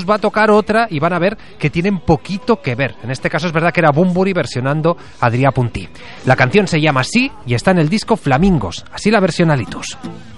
Alitus va a tocar otra y van a ver que tienen poquito que ver. En este caso es verdad que era Bunbury versionando a Adrià Puntí. La canción se llama Sí y está en el disco Flamingos. Así la versión Alitus.